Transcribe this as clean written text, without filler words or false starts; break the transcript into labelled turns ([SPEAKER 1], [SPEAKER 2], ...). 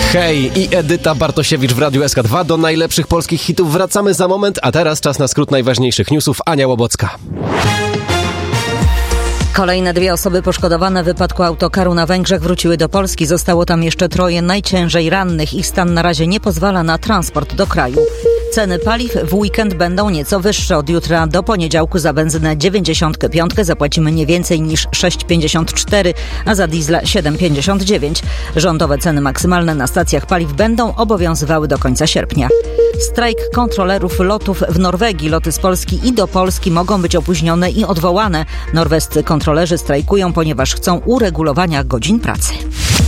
[SPEAKER 1] Hej i Edyta Bartosiewicz w Radiu SK2. Do najlepszych polskich hitów wracamy za moment, a teraz czas na skrót najważniejszych newsów. Ania Łobocka.
[SPEAKER 2] Kolejne 2 osoby poszkodowane w wypadku autokaru na Węgrzech wróciły do Polski. Zostało tam jeszcze 3 najciężej rannych. Ich stan na razie nie pozwala na transport do kraju. Ceny paliw w weekend będą nieco wyższe. Od jutra do poniedziałku za benzynę 95 zapłacimy nie więcej niż 6,54, a za diesla 7,59. Rządowe ceny maksymalne na stacjach paliw będą obowiązywały do końca sierpnia. Strajk kontrolerów lotów w Norwegii. Loty z Polski i do Polski mogą być opóźnione i odwołane. Norwescy kontrolerzy strajkują, ponieważ chcą uregulowania godzin pracy.